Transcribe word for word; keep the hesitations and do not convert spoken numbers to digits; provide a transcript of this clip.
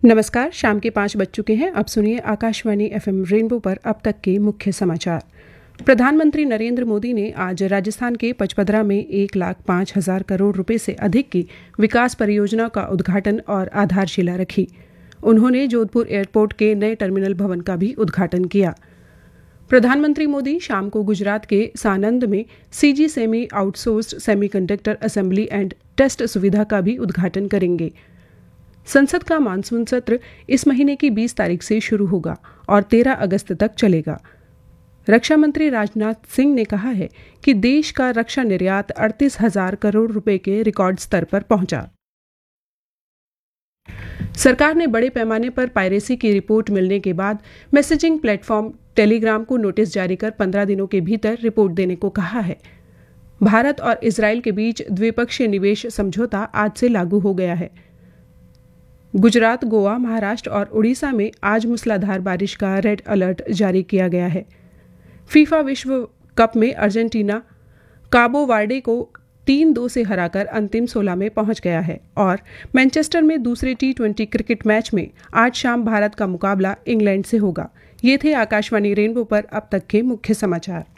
नमस्कार, शाम के पाँच बज चुके हैं। अब सुनिए आकाशवाणी एफएम रेनबो पर अब तक के मुख्य समाचार। प्रधानमंत्री नरेंद्र मोदी ने आज राजस्थान के पचपदरा में एक लाख पाँच हजार करोड़ रुपए से अधिक की विकास परियोजना का उद्घाटन और आधारशिला रखी। उन्होंने जोधपुर एयरपोर्ट के नए टर्मिनल भवन का भी उद्घाटन किया। प्रधानमंत्री मोदी शाम को गुजरात के सानंद में CG semi outsourced semiconductor assembly and test सुविधा का भी उद्घाटन करेंगे। संसद का मानसून सत्र इस महीने की बीस तारीख से शुरू होगा और तेरह अगस्त तक चलेगा। रक्षा मंत्री राजनाथ सिंह ने कहा है कि देश का रक्षा निर्यात अड़तीस हजार करोड़ रुपए के रिकॉर्ड स्तर पर पहुंचा। सरकार ने बड़े पैमाने पर पायरेसी की रिपोर्ट मिलने के बाद मैसेजिंग प्लेटफॉर्म टेलीग्राम को नोटिस जारी कर पंद्रह दिनों के भीतर रिपोर्ट देने को कहा है। भारत और इजरायल के बीच द्विपक्षीय निवेश समझौता आज से लागू हो गया है। गुजरात, गोवा, महाराष्ट्र और उड़ीसा में आज मूसलाधार बारिश का रेड अलर्ट जारी किया गया है। फीफा विश्व कप में अर्जेंटीना काबो वार्डे को तीन दो से हराकर अंतिम सोलह में पहुंच गया है और मैनचेस्टर में दूसरे टी ट्वेंटी क्रिकेट मैच में आज शाम भारत का मुकाबला इंग्लैंड से होगा। ये थे आकाशवाणी रेनबो पर अब तक के मुख्य समाचार।